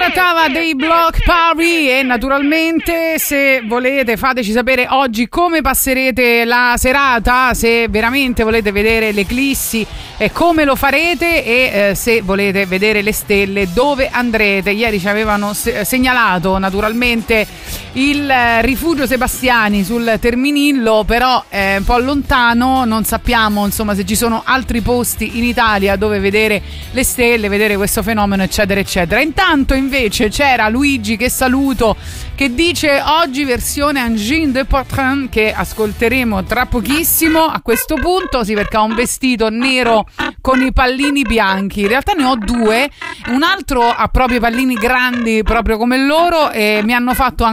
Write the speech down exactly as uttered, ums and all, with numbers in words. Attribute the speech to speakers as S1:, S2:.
S1: trattava dei block party e naturalmente se volete fateci sapere oggi come passerete la serata, se veramente volete vedere l'eclissi e come lo farete e eh, se volete vedere le stelle dove andrete. Ieri ci avevano se- segnalato naturalmente il eh, rifugio Sebastiani sul Terminillo, però è un po' lontano, non sappiamo insomma se ci sono altri posti in Italia dove vedere le stelle, vedere questo fenomeno eccetera eccetera. Intanto invece c'era Luigi, che saluto, che dice oggi versione Angine de Portran, che ascolteremo tra pochissimo. A questo punto sì, perché ha un vestito nero con i pallini bianchi, in realtà ne ho due, un altro ha proprio i pallini grandi proprio come loro e mi hanno fatto